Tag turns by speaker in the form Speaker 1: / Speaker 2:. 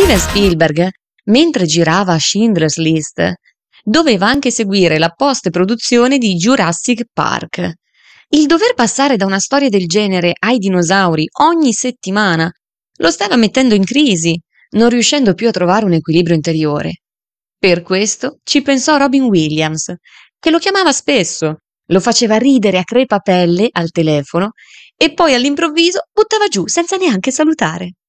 Speaker 1: Steven Spielberg, mentre girava Schindler's List, doveva anche seguire la post-produzione di Jurassic Park. Il dover passare da una storia del genere ai dinosauri ogni settimana lo stava mettendo in crisi, non riuscendo più a trovare un equilibrio interiore. Per questo ci pensò Robin Williams, che lo chiamava spesso, lo faceva ridere a crepapelle al telefono e poi all'improvviso buttava giù senza neanche salutare.